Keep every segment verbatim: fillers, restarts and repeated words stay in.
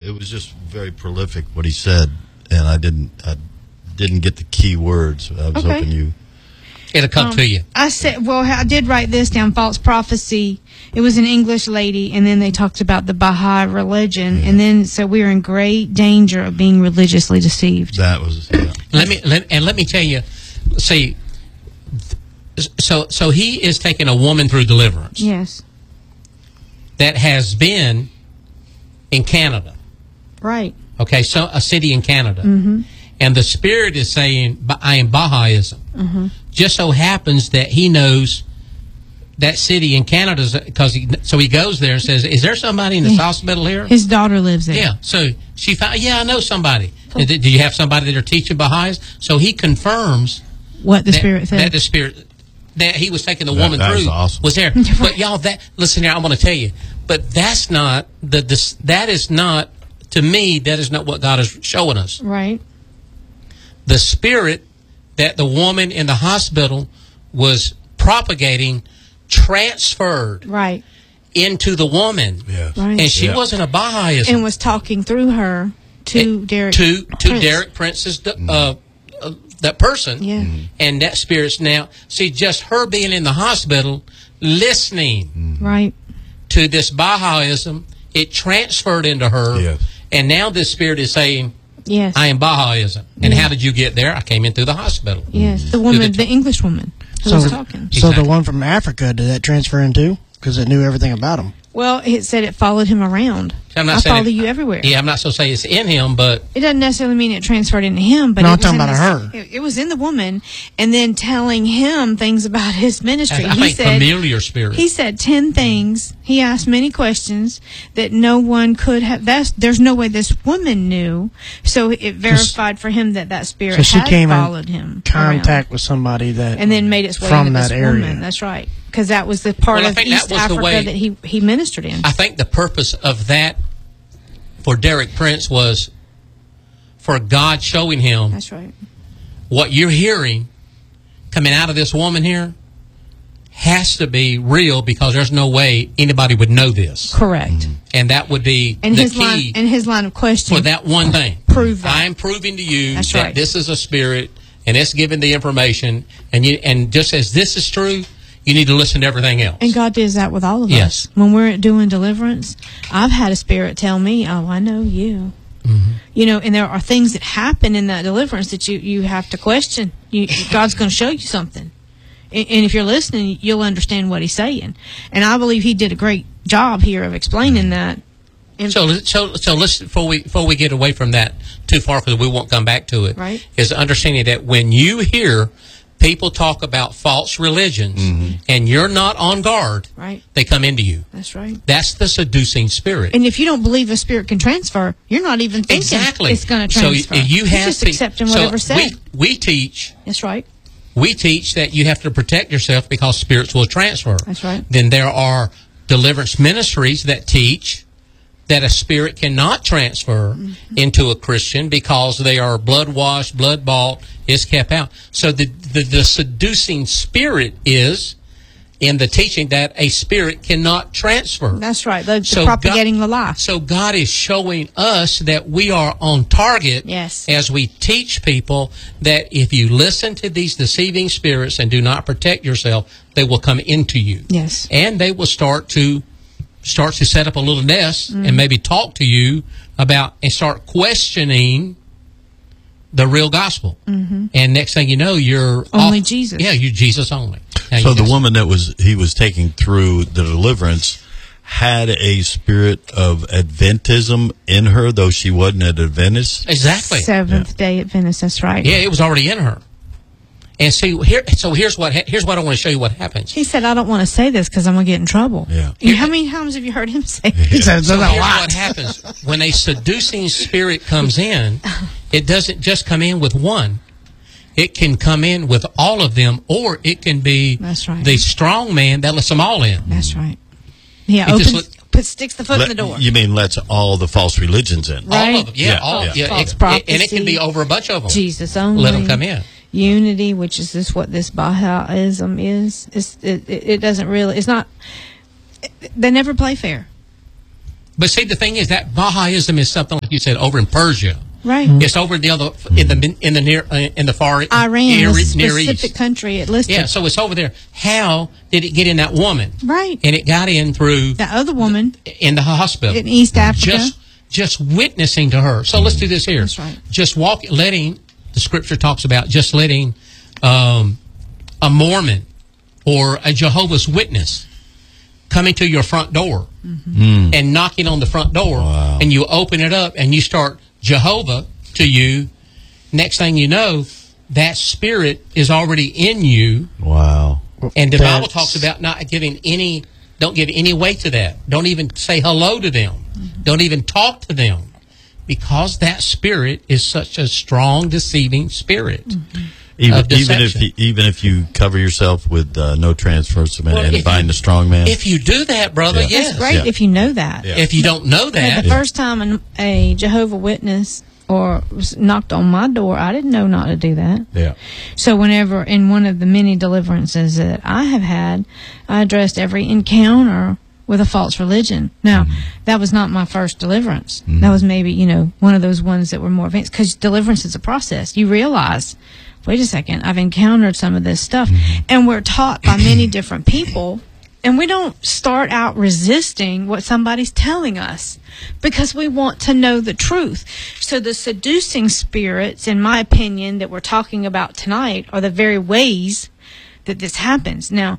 it was just very prolific what he said, and I didn't I didn't get the key words. I was Okay. hoping you. It'll come Um, to you. I said, well, I did write this down, false prophecy. It was an English lady, and then they talked about the Baha'i religion, Yeah. and then so we're in great danger of being religiously deceived. That was yeah. Let me let, and let me tell you. See, so so he is taking a woman through deliverance Yes, that has been in Canada. right. Okay, so a city in Canada, Mm-hmm. and the Spirit is saying, "Ba- "I am Baha'ism." Mm-hmm. Just so happens that he knows that city in Canada because he so he goes there and says, "Is there somebody in this Yeah. hospital here?" His daughter lives there. Yeah. So she found, yeah, I know somebody. Do do you have somebody that are teaching Baha'is? So he confirms What the that, Spirit said. that the Spirit that he was taking the That- woman that through is awesome. was there. But y'all, that listen here, I want to tell you. But that's not the this, that is not to me. That is not what God is showing us. Right. The spirit that the woman in the hospital was propagating transferred Right. into the woman, Yes. Right. and she Yeah. wasn't a Baha'ism. And was talking through her to Derek. to to Prince. Derek Prince's uh, uh, that person, Yeah. and that spirit's now see just her being in the hospital, listening Right. to this Baha'ism, it transferred into her, Yes. and now this spirit is saying, Yes. "I am Baha'ism." And how did you get there? I came in through the hospital. yes. The woman, the- the English woman who So, was talking. so Exactly. the one from Africa, did that transfer into? Because it knew everything about him. Well, it said it followed him around. I'm not I saying follow it- you everywhere. Yeah, I'm not so say it's in him, but It doesn't necessarily mean it transferred into him, but No, it I'm was talking in about this- her. It, it was in the woman, and then telling him things about his ministry. I he think said familiar spirit. he said ten things. He asked many questions that no one could have. That's there's no way this woman knew. So it verified for him that that spirit So she had came in followed him Contact around, with somebody that and then made its way from into this that area. woman. That's right, because that was the part Well, I of think that East was the Africa way- that he he ministered in. I think the purpose of that for Derek Prince was for God showing him That's right. what you're hearing coming out of this woman here has to be real because there's no way anybody would know this. Correct. And that would be And the his line key and his line of question for that one thing. Prove that. I'm proving to you That's that right. this is a spirit and it's giving the information and you and just as this is true, you need to listen to everything else. And God does that with all of Yes. us. When we're doing deliverance, I've had a spirit tell me, "Oh, I know you." Mm-hmm. You know, and there are things that happen in that deliverance that you, you have to question. You, God's going to show you something. And, and if you're listening, you'll understand what he's saying. And I believe he did a great job here of explaining that. And So, so, so let's before we before we get away from that too far, because we won't come back to it. Right. Is understanding that when you hear people talk about false religions and you're not on guard, right. they come into you. That's right. That's the seducing spirit. And if you don't believe a spirit can transfer, you're not even thinking Exactly. it's going to So transfer. y- you You're have just to, accepting so whatever said. We, we teach. That's right. We teach that you have to protect yourself because spirits will transfer. That's right. Then there are deliverance ministries that teach that a spirit cannot transfer Mm-hmm. into a Christian because they are blood washed, blood bought, is kept out. So the, the, the seducing spirit is in the teaching that a spirit cannot transfer. That's right. The, the So propagating God, the lie. So God is showing us that we are on target Yes. as we teach people that if you listen to these deceiving spirits and do not protect yourself, they will come into you. Yes. And they will start to start to set up a little nest Mm-hmm. and maybe talk to you about and start questioning the real gospel. Mm-hmm. And next thing you know, you're Only off- Jesus. Yeah, you're Jesus only. Now So you the just- woman that was he was taking through the deliverance had a spirit of Adventism in her, though she wasn't an Adventist. Exactly. Seventh day Adventist. That's right. Yeah, it was already in her. And see here. So here's what ha- here's what I want to show you what happens. He said, "I don't want to say this because I'm going to get in trouble." Yeah. You- How many times have you heard him say? He said So a here's lot. what happens when a seducing spirit comes in. It doesn't just come in with one. It can come in with all of them, or it can be That's right. the strong man that lets them all in. That's right. Yeah, It just opens, look- put, sticks the foot Let- in the door. You mean lets all the false religions in? Right. All of them, yeah, Yeah, all, yeah. yeah. False it- it- and it can prophecy. be over a bunch of them. Jesus only. Let them come in. Unity, which is this what this Baha'ism is. It's, it, it, it doesn't really. It's not. It, they never play fair. But see, the thing is that Baha'ism is something like you said over in Persia. Right. It's over the other in the in the near uh, in the far Iran, near, a near specific east country it listed. Yeah, so it's over there. How did it get in that woman? Right. And it got in through That other woman in the hospital in East Africa. Just just witnessing to her. So let's do this here. That's right. Just walk, letting the scripture talks about just letting um, a Mormon or a Jehovah's Witness coming to your front door Mm. and knocking on the front door, Wow. and you open it up and you start Jehovah to you. Next thing you know, that spirit is already in you, Wow. and the That's- Bible talks about not giving any, don't give any weight to that. Don't even say hello to them. Don't even talk to them, because that spirit is such a strong, deceiving spirit. Even, Of even if deception. you, even if you cover yourself with uh, no transfers and, Well, and if bind you- the strong man. If you do that, brother, Yeah. yes. That's great Yeah. if you know that. Yeah. If you don't know But that, the first time an, a Jehovah Witness or was knocked on my door, I didn't know not to do that. yeah. So whenever in one of the many deliverances that I have had, I addressed every encounter with a false religion. Now, that was not my first deliverance. That was maybe, you know, one of those ones that were more advanced, because deliverance is a process. You realize, wait a second, I've encountered some of this stuff. And we're taught by many different people, and we don't start out resisting what somebody's telling us because we want to know the truth. So the seducing spirits, in my opinion, that we're talking about tonight are the very ways that this happens. Now,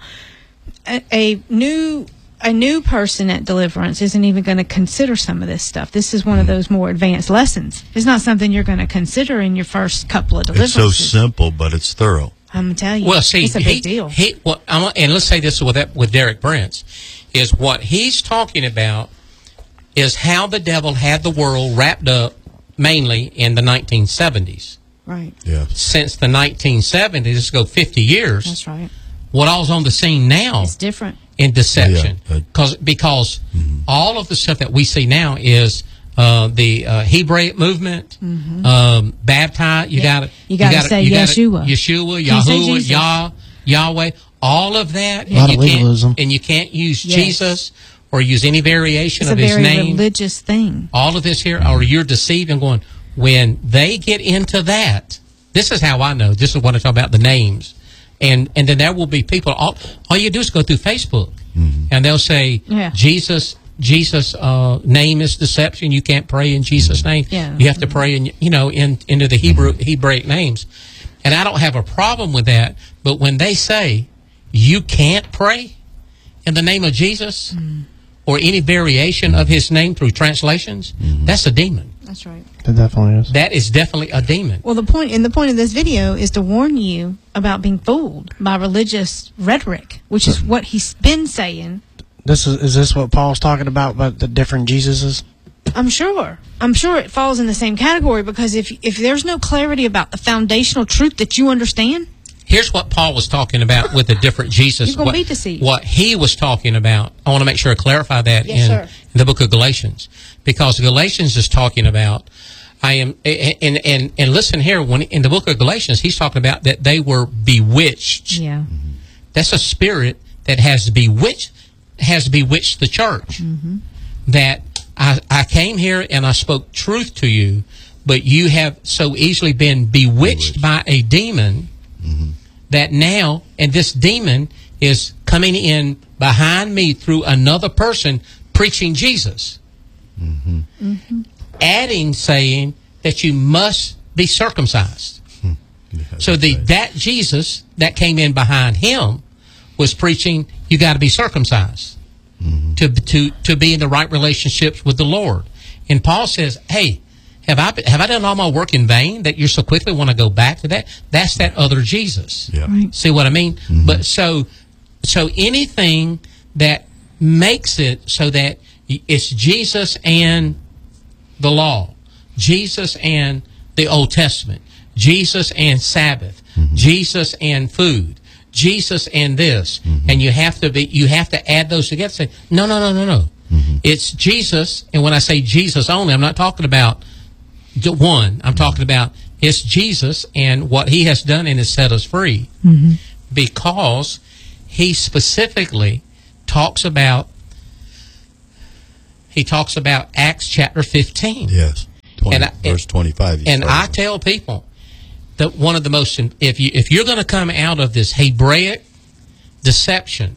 a, a new a new person at deliverance isn't even going to consider some of this stuff. This is one of those more advanced lessons. It's not something you're going to consider in your first couple of It's deliverances. so simple, but it's thorough. I'm going to tell you, well, see, it's a he, big deal. He, what, I'm, and let's say this with that, with Derek Prince, is what he's talking about is how the devil had the world wrapped up mainly in the nineteen seventies. Right. Yeah. Since the nineteen seventies, let's go fifty years. That's right. What all's on the scene now It's different. in deception? Yeah, but- Cause, because all of the stuff that we see now is uh, the uh, Hebraic movement, um, baptize. You Yeah. got to You gotta say Yeshua. Yeshua, Can't say Yahuwah, Jesus. Yah, Yahweh. All of that, A lot and of you legalism. can't, and you can't use Yes. Jesus or use any variation It's a of his very name. religious thing. All of this here, or you're deceived and going. When they get into that, this is how I know. This is what I talk about, the names. And and then there will be people, all, all you do is go through Facebook, and they'll say, Yeah. Jesus, Jesus' uh, name is deception. You can't pray in Jesus' name. Yeah. You have to pray in, you know, in into the Hebrew Hebraic names. And I don't have a problem with that, but when they say you can't pray in the name of Jesus or any variation of his name through translations, that's a demon. That's right. It definitely is. That is definitely a demon. Well, the point and the point of this video is to warn you about being fooled by religious rhetoric, which is what he's been saying. This is is this what Paul's talking about about the different Jesuses? I'm sure. I'm sure it falls in the same category, because if if there's no clarity about the foundational truth that you understand, Here's what Paul was talking about with the different Jesus. You're gonna what, be deceived. What he was talking about, I want to make sure I clarify that Yes, in, sir. in the book of Galatians. Because Galatians is talking about, I am, and, and, and listen here, when in the book of Galatians, he's talking about that they were bewitched. yeah, That's a spirit that has bewitched, has bewitched the church. Mm-hmm. That I, I came here and I spoke truth to you, but you have so easily been bewitched, Bewitched. by a demon that now, and this demon is coming in behind me through another person preaching Jesus. Adding, saying that you must be circumcised. Yeah, So the that's right. that Jesus that came in behind him was preaching you got to be circumcised to to to be in the right relationships with the Lord. And Paul says, "Hey, have I have I done all my work in vain that you so quickly want to go back to that? That's that other Jesus." Yeah. right. See what I mean? But so so anything that makes it so that it's Jesus and the law, Jesus and the Old Testament, Jesus and Sabbath, Jesus and food, Jesus and this, and you have to be you have to add those together. Say no, no, no, no, no. It's Jesus, and when I say Jesus only, I'm not talking about the one. I'm talking about it's Jesus and what He has done and has set us free, because He specifically talks about he talks about Acts chapter fifteen. Yes, twenty, and I, verse twenty-five. And I tell people that one of the most, if you if you're going to come out of this Hebraic deception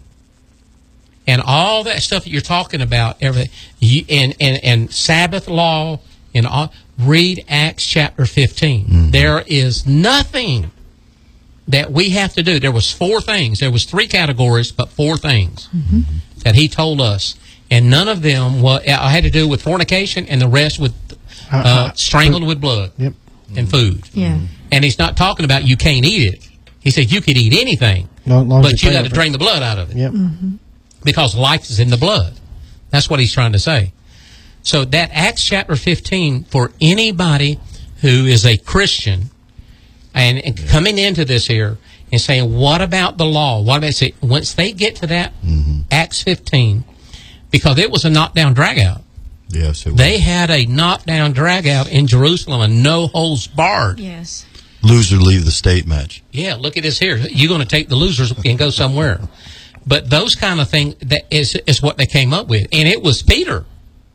and all that stuff that you're talking about, everything, you, and, and and Sabbath law and all, read Acts chapter fifteen. Mm-hmm. There is nothing that we have to do. There was four things. There was three categories, but four things mm-hmm. that he told us, and none of them was, I had to do with fornication, and the rest with uh, uh, strangled with blood yep. and food. Yeah. And he's not talking about you can't eat it. He said you could eat anything, no, but you got to drain the blood out of it. Yep. Mm-hmm. Because life is in the blood. That's what he's trying to say. So that Acts chapter fifteen, for anybody who is a Christian and, and coming into this here and saying, what about the law? What about it? Once they get to that, mm-hmm. Acts fifteen, because it was a knockdown dragout. Yes, it was. They had a knockdown dragout in Jerusalem and no holds barred. Yes. Loser leave the state match. Yeah, look at this here. You're going to take the losers and go somewhere. But those kind of things, that is, is what they came up with. And it was Peter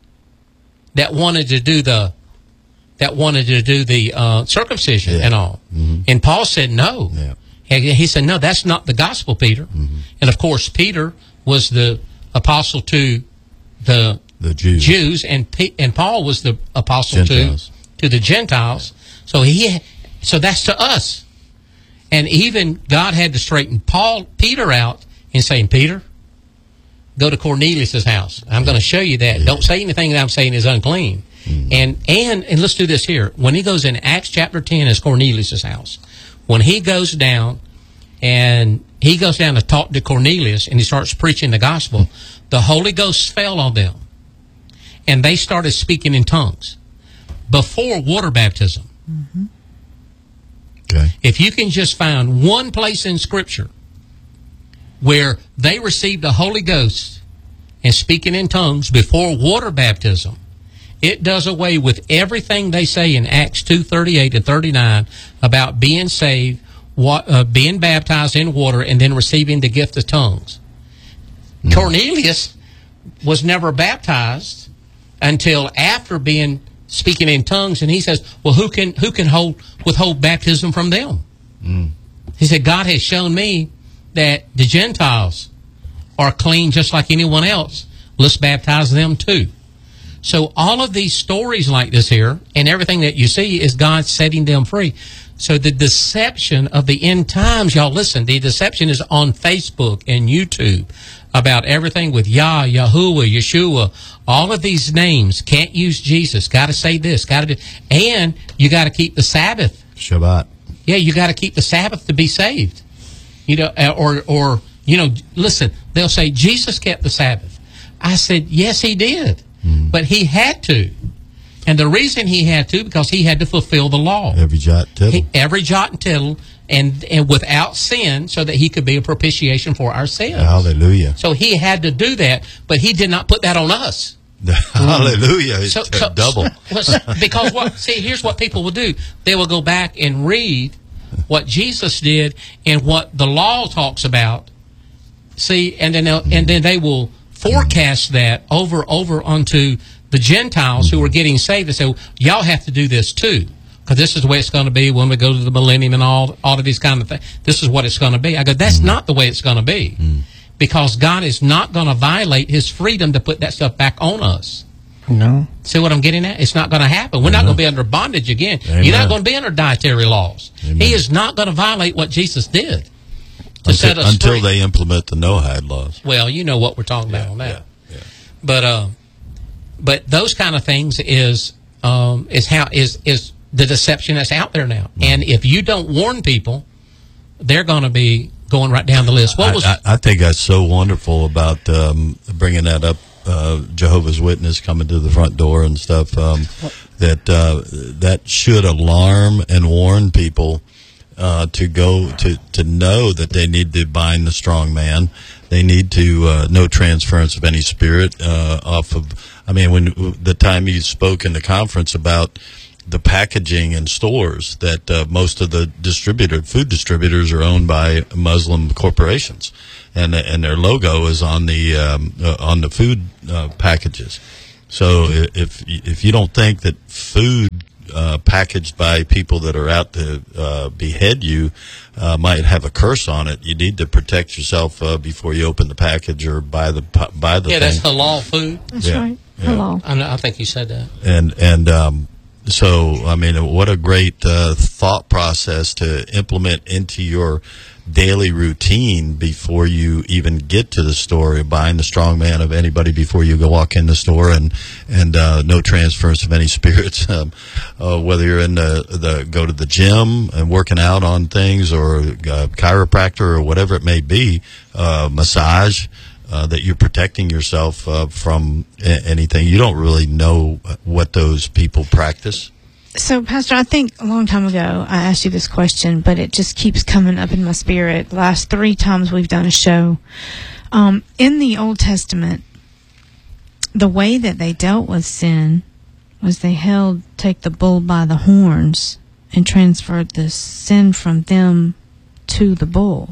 that wanted to do the that wanted to do the uh, circumcision yeah. and all. Mm-hmm. And Paul said no. Yeah. He, he said, no, that's not the gospel, Peter. Mm-hmm. And, of course, Peter was the apostle to the, the Jews. Jews, and P- and Paul was the apostle Gentiles. to to the Gentiles. So he so that's to us. And even God had to straighten Paul Peter out and saying, Peter, go to Cornelius' house. I'm going to show you that. Yeah. Don't say anything that I'm saying is unclean. Mm-hmm. And, and and let's do this here. When he goes in Acts chapter ten, is Cornelius' house. When he goes down and he goes down to talk to Cornelius and he starts preaching the gospel, mm-hmm. the Holy Ghost fell on them. And they started speaking in tongues before water baptism. Mm-hmm. Okay. If you can just find one place in Scripture where they received the Holy Ghost and speaking in tongues before water baptism, it does away with everything they say in Acts two thirty-eight and thirty-nine about being saved, uh, being baptized in water, and then receiving the gift of tongues. Mm. Cornelius was never baptized until after being speaking in tongues, and he says, well, who can who can hold withhold baptism from them? Mm. He said, God has shown me that the Gentiles are clean just like anyone else. Let's baptize them too. So all of these stories like this here and everything that you see is God setting them free. So the deception of the end times, y'all listen, the deception is on Facebook and YouTube about everything with Yah, Yahuwah, Yeshua, all of these names. Can't use Jesus. Got to say this. Got to do, and you got to keep the Sabbath. Shabbat. Yeah, you got to keep the Sabbath to be saved. You know, or or you know, listen. They'll say Jesus kept the Sabbath. I said, yes, he did, mm. but he had to. And the reason he had to, because he had to fulfill the law. Every jot and tittle. He, every jot and tittle, and, and without sin, so that he could be a propitiation for our sins. Hallelujah. So he had to do that, but he did not put that on us. Hallelujah. It's so, so, double. Because, what? see, here's what people will do. They will go back and read what Jesus did and what the law talks about. See, and then, and then they will forecast that over, over onto the Gentiles who are getting saved and say, well, y'all have to do this too, because this is the way it's going to be when we go to the millennium and all all of these kind of things. This is what it's going to be. I go, that's mm. not the way it's going to be, mm. because God is not going to violate his freedom to put that stuff back on us. No. See what I'm getting at? It's not going to happen. We're Amen. Not going to be under bondage again. Amen. You're not going to be under dietary laws. Amen. He is not going to violate what Jesus did to until, set us until free. they implement the no-hide laws. Well, you know what we're talking yeah, about on that. Yeah, yeah. But uh, but those kind of things is um, is how is is the deception that's out there now. Mm-hmm. And if you don't warn people, they're going to be going right down the list. What was? I, I, I think that's so wonderful about um, bringing that up. Uh, Jehovah's Witness coming to the front door and stuff. Um, that uh, that should alarm and warn people uh, to go to to know that they need to bind the strong man. They need to uh, no transference of any spirit uh, off of. I mean, when the time you spoke in the conference about the packaging in stores, that uh, most of the distributor food distributors are owned by Muslim corporations, and and their logo is on the um, uh, on the food uh, packages. So i- if if you don't think that food uh, packaged by people that are out to uh, behead you uh, might have a curse on it, you need to protect yourself uh, before you open the package or buy the pu- buy the Yeah, thing. that's halal food. That's Yeah. right. Yeah. Hello. I, know, I think you said that. and and um, so I mean, what a great uh, thought process to implement into your daily routine before you even get to the store, buying the strong man of anybody before you go walk in the store, and and uh, no transference of any spirits. Um, uh, whether you're in the, the go to the gym and working out on things, or uh, chiropractor, or whatever it may be, uh, massage. Uh, that you're protecting yourself uh, from a- anything. You don't really know what those people practice. So, Pastor, I think a long time ago I asked you this question, but it just keeps coming up in my spirit. The last three times we've done a show. Um, in the Old Testament, the way that they dealt with sin was they held, take the bull by the horns and transferred the sin from them to the bull.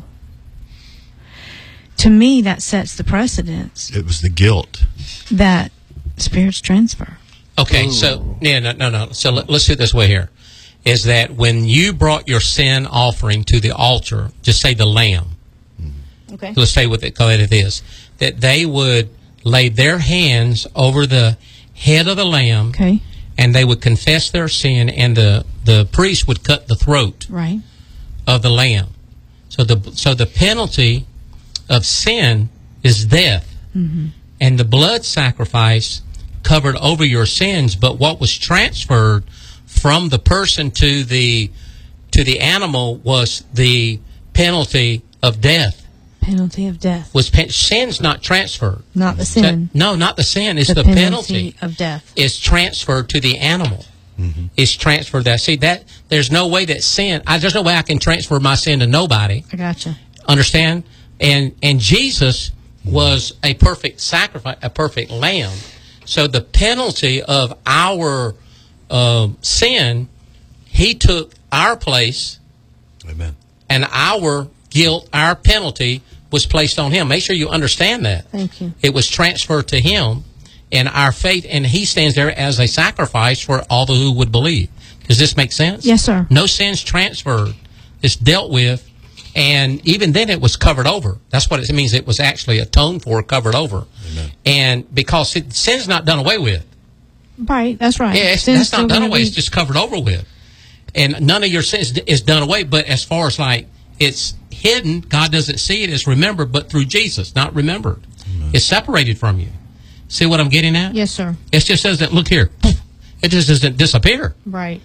To me, that sets the precedence It was the guilt. that spirits transfer. Okay, so yeah, no, no, no. So let, let's do it this way here: is that when you brought your sin offering to the altar, just say the lamb. Okay. Let's say what they call it is that they would lay their hands over the head of the lamb, Okay. and they would confess their sin, and the the priest would cut the throat Right. of the lamb. So the so the penalty of sin is death, Mm-hmm. and the blood sacrifice covered over your sins. But what was transferred from the person to the to the animal was the penalty of death. Penalty of death. Was pe- sin's not transferred? Not the sin. No, not the sin. It's the, the, penalty, penalty. of death. Is transferred to the animal. Mm-hmm. It's transferred that. See that there's no way that sin. I, there's no way I can transfer my sin to nobody. I gotcha. Understand? And and Jesus was a perfect sacrifice, a perfect lamb. So the penalty of our uh, sin, he took our place, Amen. and our guilt, our penalty was placed on him. Make sure you understand that. Thank you. It was transferred to him, and our faith, and he stands there as a sacrifice for all the who would believe. Does this make sense? Yes, sir. No sin's transferred. It's dealt with. And even then, it was covered over. That's what it means. It was actually atoned for, covered over. Amen. And because it, sin's not done away with. Right. That's right. Yeah, it's, Sin's that's still not done gonna away. be- It's just covered over with. And none of your sins is done away. But as far as like it's hidden, God doesn't see it as remembered, but through Jesus, not remembered. Amen. It's separated from you. See what I'm getting at? Yes, sir. It just doesn't, look here, it just doesn't disappear. Right.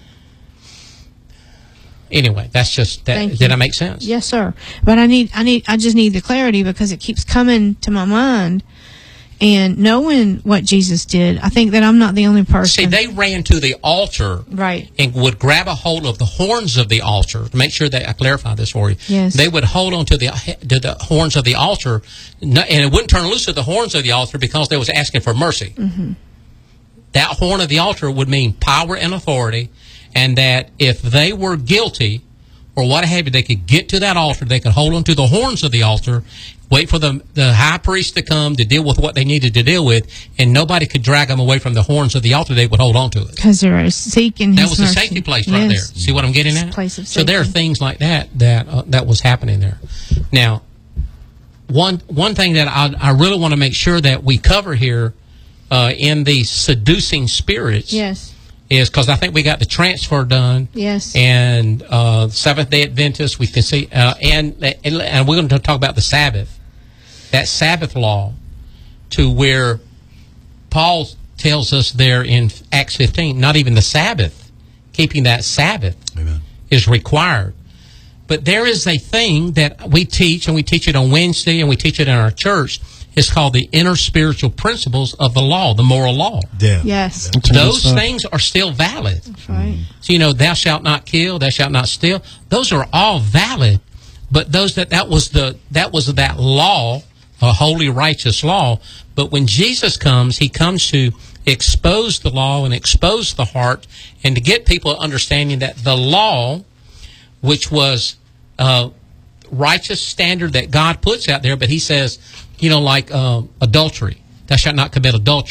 Anyway, that's just, that, Thank you. did that make sense? Yes, sir. But I need, I need, I just need the clarity because it keeps coming to my mind. And knowing what Jesus did, I think that I'm not the only person. See, they ran to the altar right. and would grab a hold of the horns of the altar. To make sure that I clarify this for you. Yes. They would hold on to the to the horns of the altar, no- and it wouldn't turn loose at the horns of the altar because they was asking for mercy. Mm-hmm. That horn of the altar would mean power and authority, and that if they were guilty or what have you, they could get to that altar, they could hold on to the horns of the altar, wait for the, the high priest to come to deal with what they needed to deal with, and nobody could drag them away from the horns of the altar. They would hold on to it. Because they're seeking That His was a mercy. safety place right Yes. there. See what I'm getting It's at? a place of so there are safety. things like that that uh, that was happening there. Now, one one thing that I, I really want to make sure that we cover here uh, in the seducing spirits Yes. is because I think we got the transfer done. Yes. And uh, Seventh Day Adventists, we can see, uh, and, and and we're going to talk about the Sabbath, that Sabbath law, to where Paul tells us there in Acts fifteen, not even the Sabbath, keeping that Sabbath Amen. is required. But there is a thing that we teach, and we teach it on Wednesday, and we teach it in our church. It's called the inner spiritual principles of the law, the moral law. Yeah. Yes. That's some good Those stuff. things are still valid. That's right. So, you know, thou shalt not kill, thou shalt not steal. Those are all valid. But those that that was the that was that law, a holy, righteous law. But when Jesus comes, he comes to expose the law and expose the heart, and to get people understanding that the law, which was a righteous standard that God puts out there, but he says, you know, like um, adultery, thou shalt not commit adultery.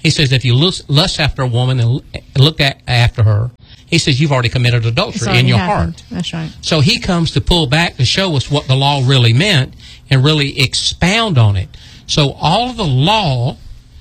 He says, if you lust, lust after a woman and look at, after her, he says, you've already committed It's adultery already in your happened. heart. That's right. So he comes to pull back to show us what the law really meant and really expound on it. So all of the law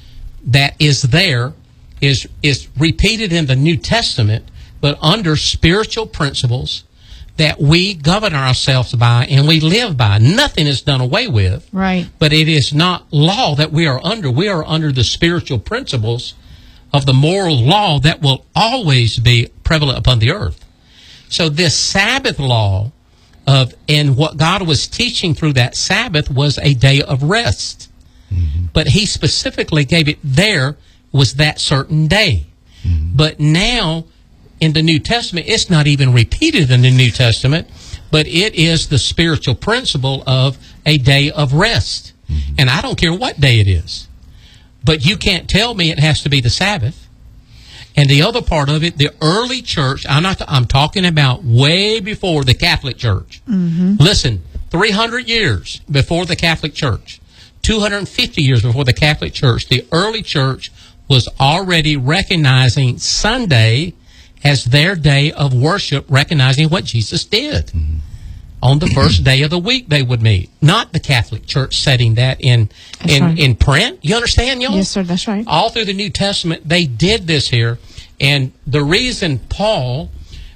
that is there is is repeated in the New Testament, but under spiritual principles that we govern ourselves by and we live by. Nothing is done away with. Right. But it is not law that we are under. We are under the spiritual principles of the moral law that will always be prevalent upon the earth. So this Sabbath law of, and what God was teaching through that Sabbath was a day of rest. Mm-hmm. But he specifically gave it there was that certain day. Mm-hmm. But now in the New Testament, it's not even repeated in the New Testament, but it is the spiritual principle of a day of rest. Mm-hmm. And I don't care what day it is. But you can't tell me it has to be the Sabbath. And the other part of it, the early church, I'm not. I'm talking about way before the Catholic Church. Mm-hmm. Listen, three hundred years before the Catholic Church, two hundred fifty years before the Catholic Church, the early church was already recognizing Sunday as their day of worship, recognizing what Jesus did. Mm-hmm. On the first day of the week they would meet. Not the Catholic Church setting that in in, right. in print. You understand, y'all? Yes, sir, that's right. All through the New Testament, they did this here. And the reason Paul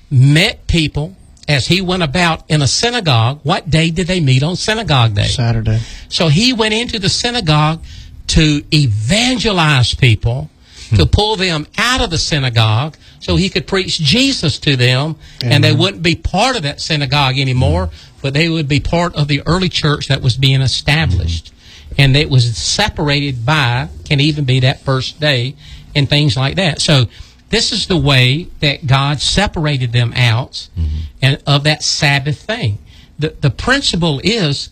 met people as he went about in a synagogue, what day did they meet on synagogue day? Saturday. So he went into the synagogue to evangelize people, to pull them out of the synagogue so he could preach Jesus to them. Amen. And they wouldn't be part of that synagogue anymore, but they would be part of the early church that was being established. And it was separated by, can even be that first day, and things like that. So this is the way that God separated them out mm-hmm. and of that Sabbath thing. The, the principle is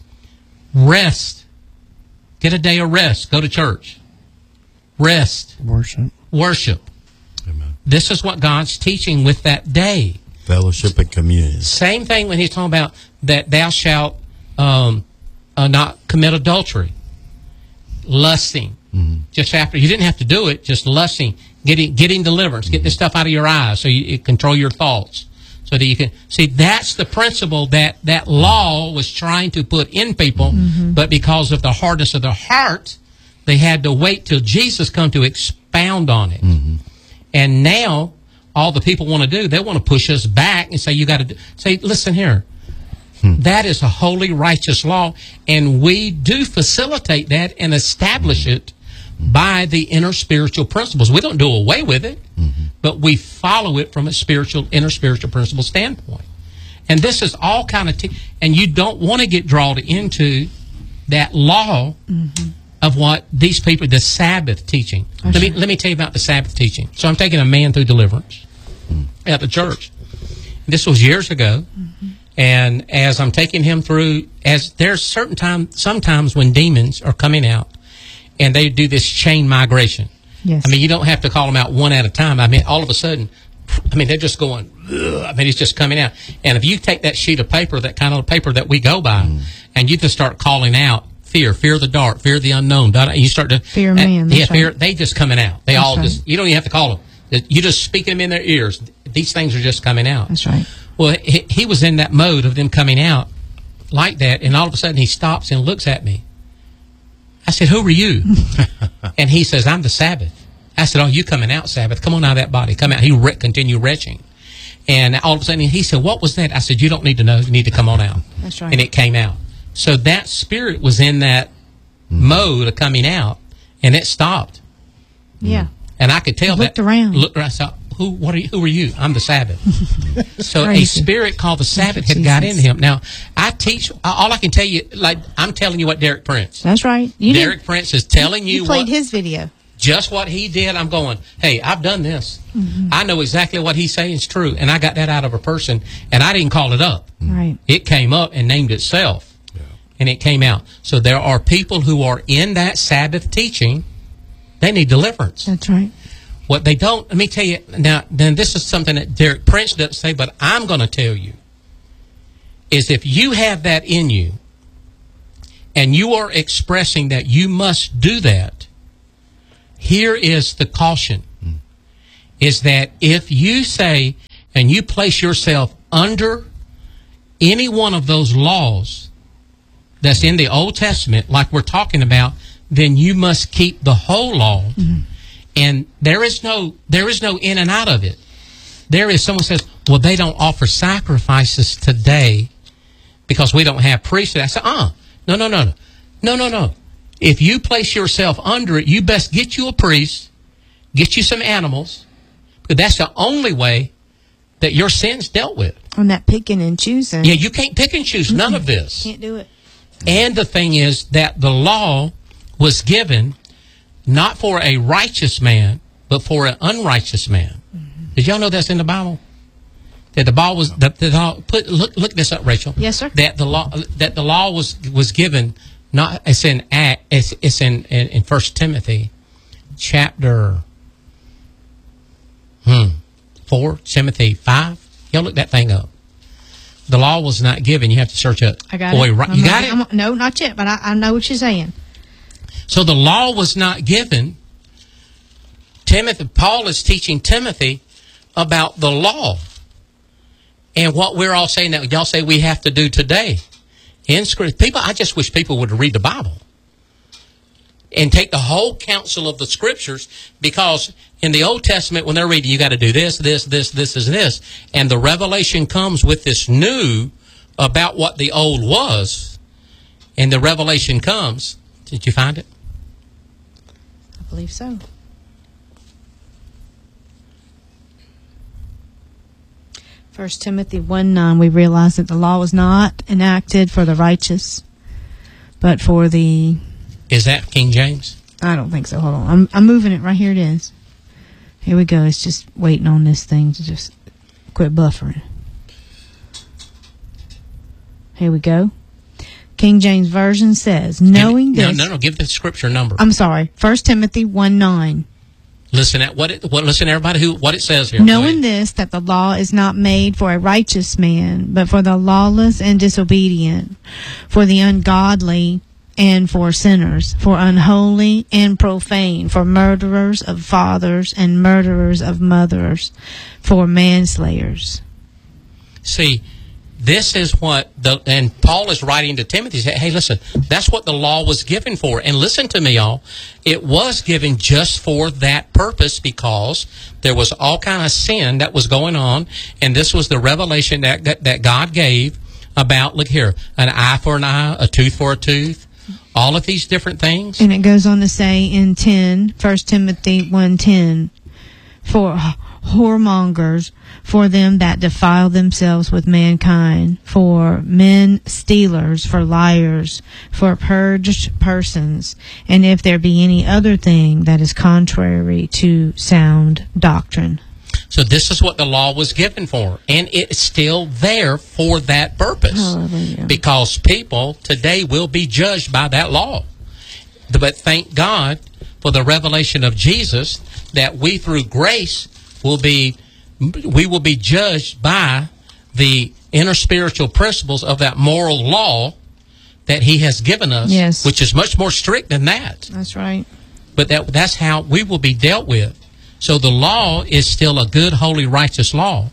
rest. Get a day of rest. Go to church. Rest. Worship. Worship. Amen. This is what God's teaching with that day. Fellowship and communion. Same thing when he's talking about that thou shalt um, uh, not commit adultery. Lusting. Mm-hmm. Just after, you didn't have to do it, just lusting. Getting, getting deliverance. Mm-hmm. Get this stuff out of your eyes so you, you control your thoughts. So that you can, see, that's the principle that that law was trying to put in people, mm-hmm. but because of the hardness of their heart, they had to wait till Jesus come to expound on it. Mm-hmm. And now, all the people want to do, they want to push us back and say, you got to do, say, listen here, hmm. that is a holy, righteous law, and we do facilitate that and establish mm-hmm. it by the inner spiritual principles. We don't do away with it, mm-hmm. but we follow it from a spiritual, inner spiritual principle standpoint. And this is all kind of, te- and you don't want to get drawn into that law mm-hmm. of what these people, the Sabbath teaching. Oh, let me sure. let me tell you about the Sabbath teaching. So I'm taking a man through deliverance mm-hmm. at the church. This was years ago, mm-hmm. and as I'm taking him through, as there's certain time, sometimes when demons are coming out, and they do this chain migration. Yes. I mean, you don't have to call them out one at a time. I mean, all of a sudden, I mean, they're just going, ugh. I mean, it's just coming out. And if you take that sheet of paper, that kind of paper that we go by, mm. and you just start calling out fear, fear of the dark, fear of the unknown, and you start to fear man, uh, yeah, fear. Right. They just coming out. They that's all right. just. You don't even have to call them. You just speaking them in their ears. These things are just coming out. That's right. Well, he, he was in that mode of them coming out like that, and all of a sudden he stops and looks at me. I said, who are you? And he says, I'm the Sabbath. I said, oh, you coming out, Sabbath. Come on out of that body. Come out. He re- continued retching. And all of a sudden he said, what was that? I said, you don't need to know. You need to come on out. That's right. And it came out. So that spirit was in that mm. mode of coming out, and it stopped. Yeah. And I could tell I that. Looked around. Looked around. I said, who, what are you, who are you? I'm the Sabbath. So Crazy. A spirit called the Sabbath had got into him. Now, I teach, all I can tell you, like, I'm telling you what Derek Prince. That's right. You Derek did, Prince is telling you, you played what, his video. Just what he did. I'm going, hey, I've done this. Mm-hmm. I know exactly what he's saying is true. And I got that out of a person, and I didn't call it up. Right. It came up and named itself. Yeah. And it came out. So there are people who are in that Sabbath teaching. They need deliverance. That's right. What they don't, let me tell you, now, then this is something that Derek Prince doesn't say, but I'm going to tell you, is if you have that in you, and you are expressing that you must do that, here is the caution, is that if you say and you place yourself under any one of those laws that's in the Old Testament, like we're talking about, then you must keep the whole law. Mm-hmm. And there is no there is no in and out of it. There is, someone says, well, they don't offer sacrifices today because we don't have priests. I say, uh, no, no, no, no. No, no, no. If you place yourself under it, you best get you a priest, get you some animals, because that's the only way that your sin's dealt with. On that picking and choosing. Yeah, you can't pick and choose none of this. Can't do it. And the thing is that the law was given not for a righteous man, but for an unrighteous man. Mm-hmm. Did y'all know that's in the Bible? That the law was that the law, put look look this up, Rachel. Yes, sir. That the law that the law was was given not it's in Act it's it's in in, in First Timothy, chapter hmm four, Timothy five. Y'all look that thing up. The law was not given. You have to search it. I got Boy, it. Right, I'm you got not, it. I'm, no, not yet, but I, I know what you're saying. So the law was not given. Timothy, Paul is teaching Timothy about the law and what we're all saying that y'all say we have to do today. In scripture, people, I just wish people would read the Bible and take the whole counsel of the scriptures, because in the Old Testament, when they're reading, you got to do this, this, this, this, is this, and the revelation comes with this new about what the old was, and the revelation comes. Did you find it? I believe so. First Timothy one nine, we realize that the law was not enacted for the righteous, but for the... Is that King James? I don't think so. Hold on. I'm, I'm moving it. Right here it is. Here we go. It's just waiting on this thing to just quit buffering. Here we go. King James Version says, knowing no, this... No, no, no. Give the scripture number. I'm sorry. First Timothy one nine. Listen at what it, what listen everybody who what it says here. Knowing this, that the law is not made for a righteous man, but for the lawless and disobedient, for the ungodly and for sinners, for unholy and profane, for murderers of fathers and murderers of mothers, for manslayers. See, this is what the and Paul is writing to Timothy. Say, hey, listen, that's what the law was given for. And listen to me, y'all. It was given just for that purpose, because there was all kind of sin that was going on, and this was the revelation that that, that God gave about, look here, an eye for an eye, a tooth for a tooth, all of these different things. And it goes on to say in ten, First Timothy one ten, for whoremongers, for them that defile themselves with mankind, for men stealers, for liars, for purged persons, and if there be any other thing that is contrary to sound doctrine. So this is what the law was given for, and it's still there for that purpose. Hallelujah. Because people today will be judged by that law. But thank God for the revelation of Jesus, that we through grace will be we will be judged by the inner spiritual principles of that moral law that he has given us, yes, which is much more strict than that. That's right. But that that's how we will be dealt with. So the law is still a good, holy, righteous law.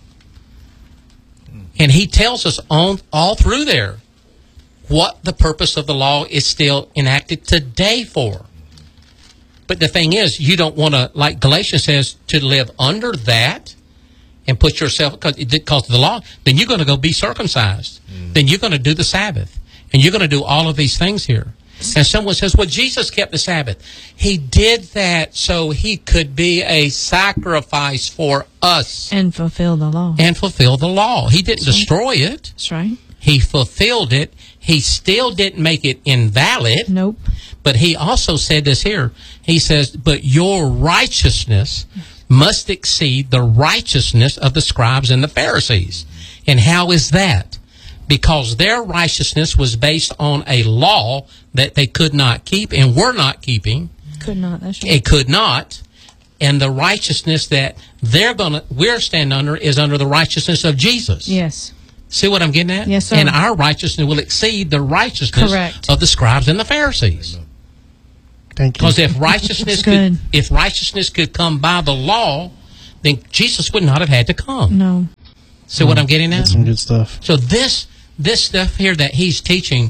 And he tells us on all through there what the purpose of the law is still enacted today for. But the thing is, you don't want to, like Galatians says, to live under that and put yourself, because of the law, then you're going to go be circumcised. Mm. Then you're going to do the Sabbath. And you're going to do all of these things here. And someone says, well, Jesus kept the Sabbath. He did that so he could be a sacrifice for us. And fulfill the law. And fulfill the law. He didn't That's destroy right. it. That's right. He fulfilled it. He still didn't make it invalid. Nope. But he also said this here. He says, but your righteousness must exceed the righteousness of the scribes and the Pharisees. And how is that? Because their righteousness was based on a law that they could not keep and were not keeping. Could not. That's right. It could not. And the righteousness that they're gonna we're standing under is under the righteousness of Jesus. Yes. See what I'm getting at? Yes, sir. And our righteousness will exceed the righteousness Correct. of the scribes and the Pharisees. Thank you. Because if righteousness could, if righteousness could come by the law, then Jesus would not have had to come. No. See what I'm getting at? That's some good stuff. So this this stuff here that he's teaching,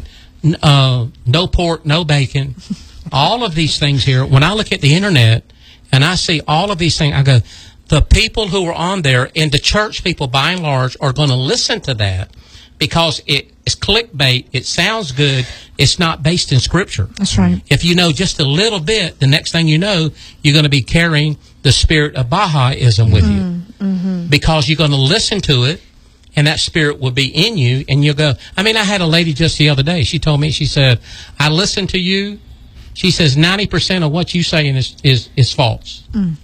uh, no pork, no bacon, all of these things here, when I look at the internet and I see all of these things, I go, the people who are on there, and the church people by and large, are going to listen to that because it, it's clickbait, it sounds good, it's not based in Scripture. That's right. If you know just a little bit, the next thing you know, you're going to be carrying the spirit of Baha'ism with you. Mm-hmm. Because you're going to listen to it, and that spirit will be in you, and you'll go. I mean, I had a lady just the other day. She told me, she said, I listen to you. She says ninety percent of what you're saying is, is, is false. Mm.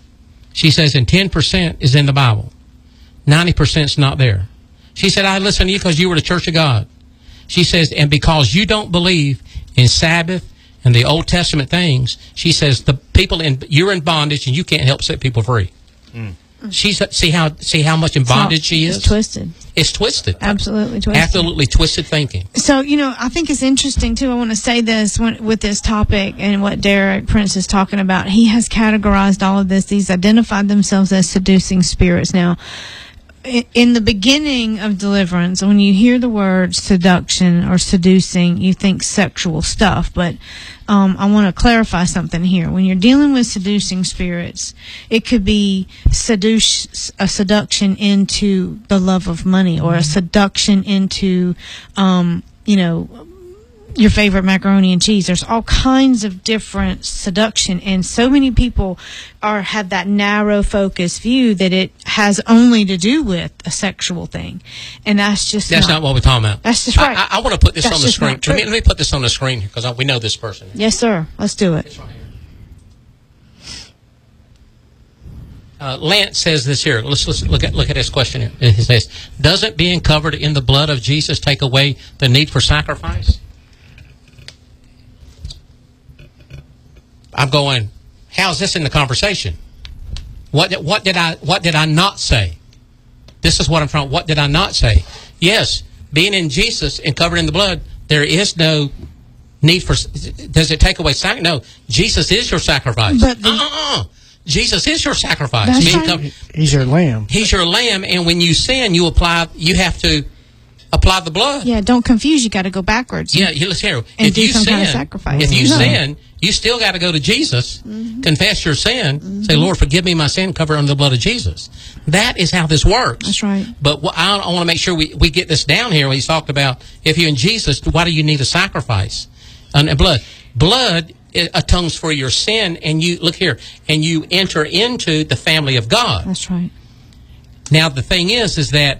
She says, and ten percent is in the Bible. ninety percent is not there. She said, I listen to you because you were the Church of God. She says, and because you don't believe in Sabbath and the Old Testament things, she says, the people in, you're in bondage and you can't help set people free. Mm. She's see how see how much in bondage it's she is. It's twisted. It's twisted. Absolutely twisted. Absolutely twisted thinking. So you know, I think it's interesting too. I want to say this when, with this topic and what Derek Prince is talking about. He has categorized all of this. These identified themselves as seducing spirits. Now, in the beginning of deliverance, when you hear the word seduction or seducing, you think sexual stuff. But um, I want to clarify something here. When you're dealing with seducing spirits, it could be seduce, a seduction into the love of money, or a seduction into, um, you know, your favorite macaroni and cheese. There's all kinds of different seduction, and so many people are have that narrow focus view that it has only to do with a sexual thing, and that's just that's not, not what we're talking about. That's just right. I, I, I want to put this that's on the screen. Let me, let me put this on the screen here because we know this person. Yes, sir. Let's do it. It's right here. Uh, Lance says this here. Let's, let's look at look at this question here. It says, "Doesn't being covered in the blood of Jesus take away the need for sacrifice?" I'm going, how's this in the conversation? What did, what did I what did I not say? This is what I'm trying. What did I not say? Yes, being in Jesus and covered in the blood, there is no need for. Does it take away sacrifice? No, Jesus is your sacrifice. But the, uh-uh. Jesus is your sacrifice. That's Being right. covered, He's your lamb. He's your lamb, and when you sin, you apply. You have to apply the blood. Yeah, don't confuse. You got to go backwards. Yeah, you listen here. And if do you some sin, kind of sacrifice. if you No. sin, you still got to go to Jesus, mm-hmm. confess your sin, mm-hmm. say, "Lord, forgive me my sin," cover under the blood of Jesus. That is how this works. That's right. But what, I, I want to make sure we, we get this down here. When he's talked about if you're in Jesus, why do you need a sacrifice? And, and blood, blood it atones for your sin, and you look here, and you enter into the family of God. That's right. Now the thing is, is that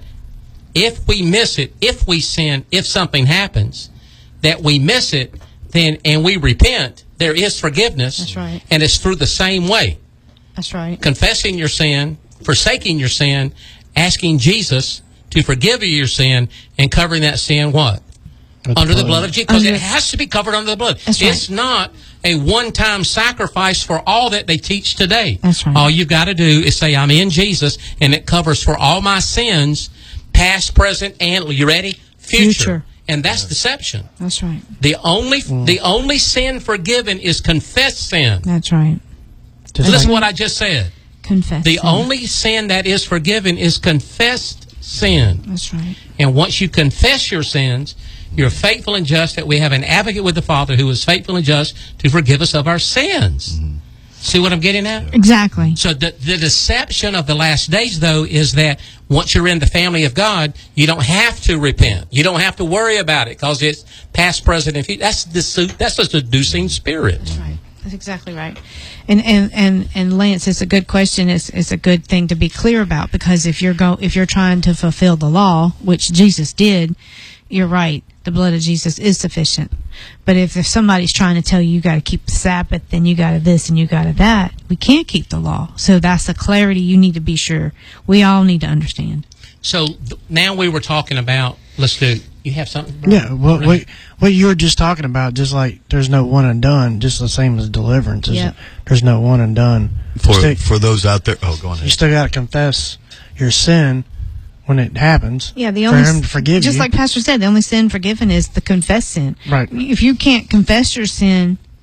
if we miss it, if we sin, if something happens, that we miss it, then and we repent, there is forgiveness. That's right. And it's through the same way. That's right. Confessing your sin, forsaking your sin, asking Jesus to forgive you your sin, and covering that sin what? That's under the blood. blood of Jesus. Because Under- it has to be covered under the blood. That's right. It's not a one-time sacrifice for all that they teach today. That's right. All you've got to do is say, I'm in Jesus, and it covers for all my sins, past, present, and, you ready? Future. Future. And that's deception. That's right. The only the only sin forgiven is confessed sin. That's right. Just Listen to like- what I just said. Confess. The sin. only sin that is forgiven is confessed sin. That's right. And once you confess your sins, you're faithful and just that we have an advocate with the Father who is faithful and just to forgive us of our sins. Mm-hmm. See what I'm getting at? Exactly. So the, the deception of the last days, though, is that once you're in the family of God, you don't have to repent. You don't have to worry about it because it's past, present, and future. That's the that's a seducing spirit. That's right. That's exactly right. And and and and Lance, it's a good question. It's it's a good thing to be clear about, because if you're go if you're trying to fulfill the law, which Jesus did, you're right. The blood of Jesus is sufficient. But if, if somebody's trying to tell you you got to keep the Sabbath, then you got to this and you got to that, we can't keep the law. So that's the clarity you need to be sure. We all need to understand. So th- now we were talking about, let's do, you have something? Brian? Yeah, well, what, what you were just talking about, just like there's no one and done, just the same as deliverance. Is Yep. There's no one and done. For Still- for those out there, oh, go on you ahead. still got to confess your sin when it happens. Yeah, the for only him to forgive just you. like Pastor said, the only sin forgiven is the confessed sin. Right. If you can't confess your sin,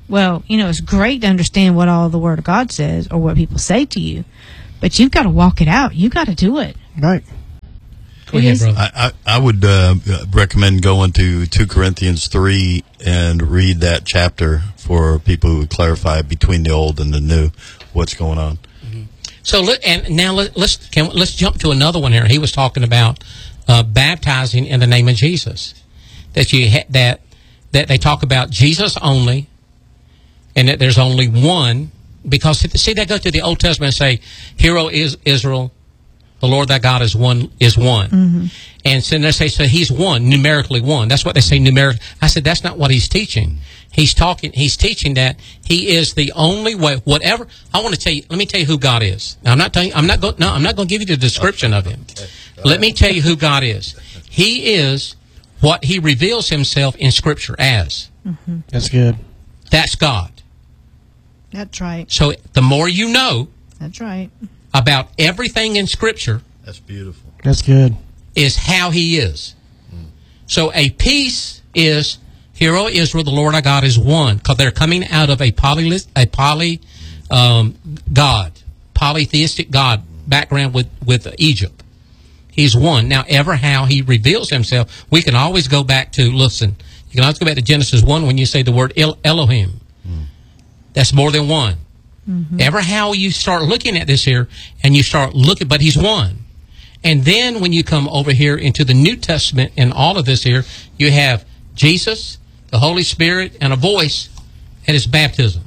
Well, you know, it's great to understand what all the Word of God says or what people say to you, but you've got to walk it out. You've got to do it. Right. Go ahead, brother. I, I, I would uh, recommend going to two Corinthians three and read that chapter for people who would clarify between the old and the new what's going on. So, let, and now let, let's can, let's jump to another one here. He was talking about uh, baptizing in the name of Jesus. That you ha- that that they talk about Jesus only, and that there's only one. Because see, they go to the Old Testament and say, "Hear, O is Israel, the Lord thy God is one." Is one, mm-hmm. And so they say, so he's one, numerically one. That's what they say, numeric. I said that's not what he's teaching. He's talking. He's teaching that he is the only way. Whatever I want to tell you. Let me tell you who God is. Now, I'm not telling. I'm not going. No, I'm not going to give you the description of him. Let me tell you who God is. He is what he reveals himself in Scripture as. Mm-hmm. That's good. That's God. That's right. So the more you know, that's right, about everything in Scripture, that's beautiful. That's good. Is how he is. Mm. So a peace is. Hear, O Israel, the Lord our God is one, because they're coming out of a poly, a poly um, God, polytheistic God background with, with Egypt. He's one. Now, ever how he reveals himself, we can always go back to, listen, you can always go back to Genesis one when you say the word El- Elohim. Mm. That's more than one. Mm-hmm. Ever how you start looking at this here, and you start looking, but he's one. And then when you come over here into the New Testament and all of this here, you have Jesus, the Holy Spirit, and a voice at his baptism.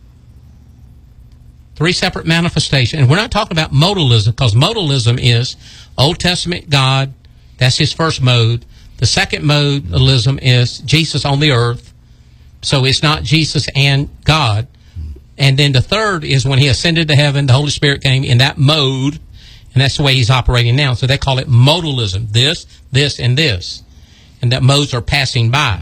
Three separate manifestations. And we're not talking about modalism, because modalism is Old Testament God. That's his first mode. The second modalism is Jesus on the earth. So it's not Jesus and God. And then the third is when he ascended to heaven, the Holy Spirit came in that mode, and that's the way he's operating now. So they call it modalism. This, this, and this. And that modes are passing by.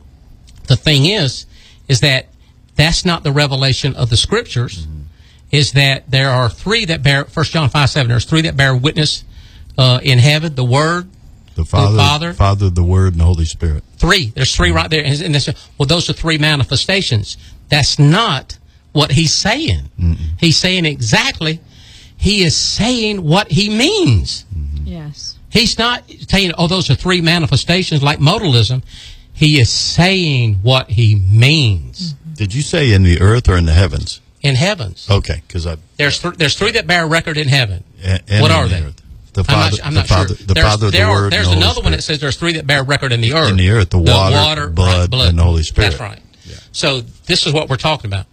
The thing is, is that that's not the revelation of the Scriptures. Mm-hmm. Is that there are three that bear, First John five seven, there's three that bear witness uh, in heaven, the Word, the Father, the Father, Father, the Word, and the Holy Spirit. Three. There's three mm-hmm. right there. And this, well, those are three manifestations. That's not what he's saying. Mm-mm. He's saying exactly, he is saying what he means. Mm-hmm. Yes. He's not saying, oh, those are three manifestations like modalism. He is saying what he means. Mm-hmm. Did you say in the earth or in the heavens? In heavens. Okay, because I there's th- there's three that bear record in heaven. And, and what in are the they? Earth. The Father, I'm not, I'm the not Father, sure. the There's, Father, the there are, Word, There's and the another Holy one that says there's three that bear record in the earth. In the earth, the, the water, water blood, right, blood, and the Holy Spirit. That's right. Yeah. So this is what we're talking about.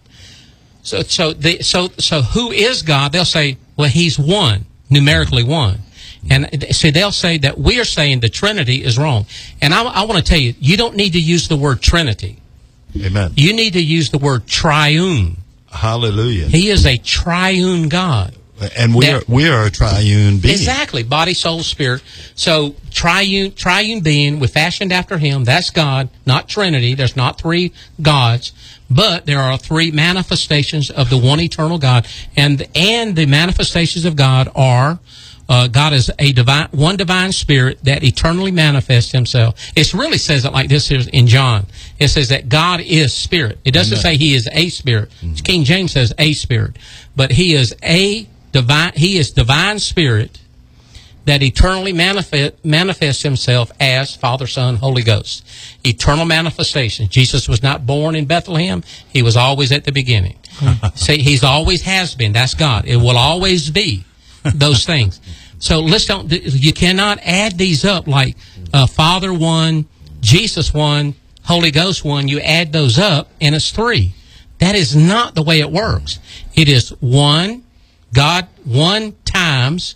So so the so so who is God? They'll say, well, he's one, numerically one. And see, they'll say that we are saying the Trinity is wrong. And I, I want to tell you, you don't need to use the word Trinity. Amen. You need to use the word triune. Hallelujah. He is a triune God. And we that, are we are a triune being. Exactly. Body, soul, spirit. So triune triune being, we fashioned after him. That's God, not Trinity. There's not three gods. But there are three manifestations of the one eternal God. And and the manifestations of God are uh, God is a divine one divine spirit that eternally manifests himself. It really says it like this here in John. It says that God is spirit. It doesn't Amen. Say he is a spirit. Mm-hmm. King James says a spirit. But he is a divine he is divine spirit that eternally manifest, manifests himself as Father, Son, Holy Ghost. Eternal manifestation. Jesus was not born in Bethlehem. He was always at the beginning. See, he's always has been. That's God. It will always be those things. So let's don't, you cannot add these up like uh, Father one, Jesus one, Holy Ghost one. You add those up and it's three. That is not the way it works. It is one, God, one times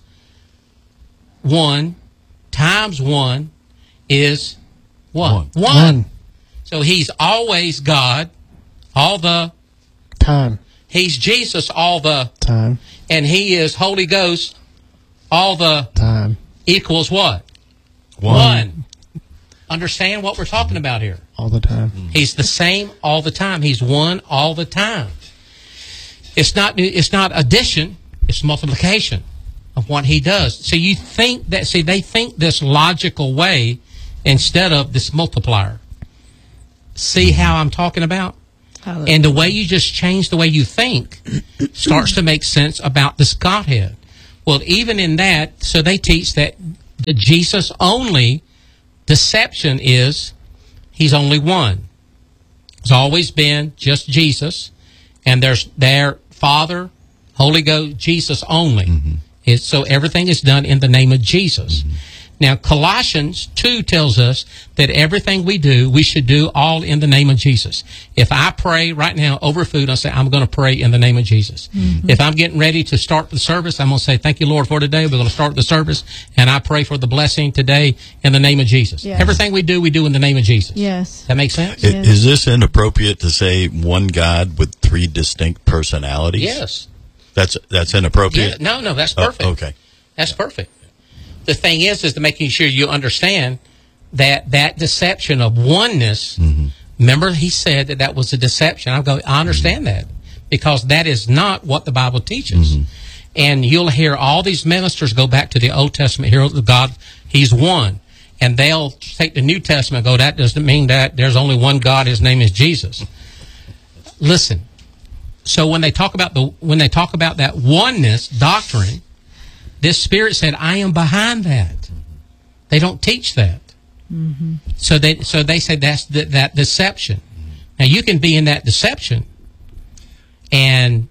one times one is what? One. One. One. So he's always God all the time. He's Jesus all the time. And he is Holy Ghost all the time. Equals what? One. One. Understand what we're talking about here? All the time. He's the same all the time. He's one all the time. It's not it's not addition, it's multiplication of what he does. So you think that, see, they think this logical way instead of this multiplier. See how I'm talking about? Hallelujah. And the way you just change the way you think starts to make sense about this Godhead. Well, even in that, so they teach that the Jesus only deception is he's only one. It's always been just Jesus, and there's their Father, Holy Ghost, Jesus only. Mm-hmm. It's, so everything is done in the name of Jesus. Mm-hmm. Now, Colossians two tells us that everything we do, we should do all in the name of Jesus. If I pray right now over food, I say, I'm going to pray in the name of Jesus. Mm-hmm. If I'm getting ready to start the service, I'm going to say, thank you, Lord, for today. We're going to start the service, and I pray for the blessing today in the name of Jesus. Yes. Everything we do, we do in the name of Jesus. Yes. That makes sense? Yes. Is this inappropriate to say one God with three distinct personalities? Yes. That's that's inappropriate? Yeah, no, no, that's perfect. Oh, okay. That's perfect. The thing is, is to making sure you understand that that deception of oneness, mm-hmm. remember he said that that was a deception. I go, I understand mm-hmm. that, because that is not what the Bible teaches. Mm-hmm. And you'll hear all these ministers go back to the Old Testament, hear God, he's one. And they'll take the New Testament and go, that doesn't mean that there's only one God, his name is Jesus. Listen, so when they talk about the when they talk about that oneness doctrine, this Spirit said, I am behind that. They don't teach that. Mm-hmm. So they so they say that's the, that deception. Now, you can be in that deception and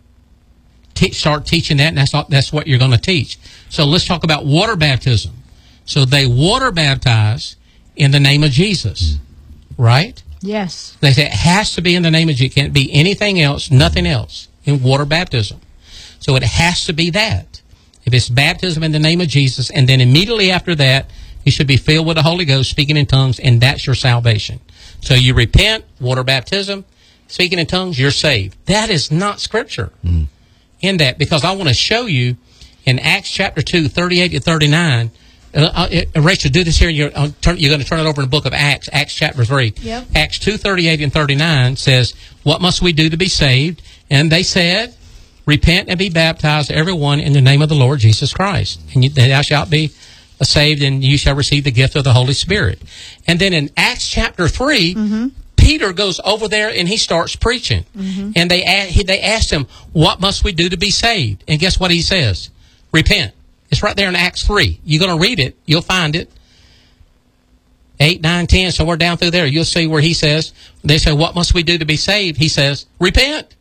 te- start teaching that, and that's, all, that's what you're going to teach. So let's talk about water baptism. So they water baptize in the name of Jesus, right? Yes. They say it has to be in the name of Jesus. It can't be anything else, nothing else in water baptism. So it has to be that. If it's baptism in the name of Jesus, and then immediately after that, you should be filled with the Holy Ghost, speaking in tongues, and that's your salvation. So you repent, water baptism, speaking in tongues, you're saved. That is not Scripture mm. in that, because I want to show you in Acts chapter two, thirty-eight to thirty-nine. Uh, uh, Rachel, do this here. You're, uh, turn, you're going to turn it over in the book of Acts, Acts chapter three. Yep. Acts two, thirty-eight and thirty-nine says, what must we do to be saved? And they said, repent and be baptized, everyone, in the name of the Lord Jesus Christ. And you, thou shalt be saved, and you shall receive the gift of the Holy Spirit. And then in Acts chapter three, mm-hmm. Peter goes over there and he starts preaching. Mm-hmm. And they, he, they asked him, what must we do to be saved? And guess what he says? Repent. It's right there in Acts three. You're going to read it. You'll find it. eight, nine, ten, somewhere down through there. You'll see where he says, they say, what must we do to be saved? He says, repent.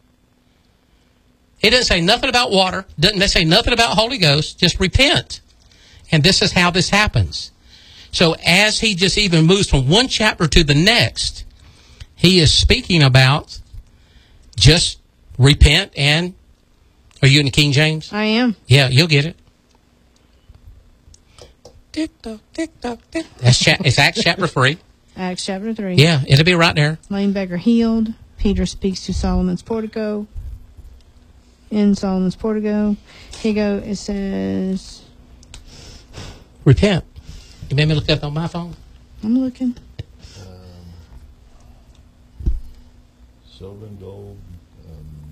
It doesn't say nothing about water. Doesn't say nothing about Holy Ghost. Just repent. And this is how this happens. So as he just even moves from one chapter to the next, he is speaking about just repent and, are you in the King James? I am. Yeah, you'll get it. Tick-tock, tick-tock, tick. That's cha- it's Acts chapter three. Acts chapter three. Yeah, it'll be right there. Lame beggar healed. Peter speaks to Solomon's portico. In Solomon's portico. Here you go. It says, repent. You made me look up on my phone? I'm looking. Um, silver and gold. Um,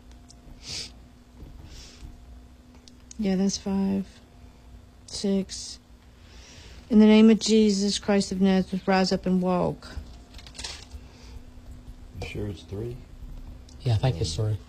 yeah, that's five. Six. In the name of Jesus Christ of Nazareth, rise up and walk. You sure it's three? Yeah, I think it's three.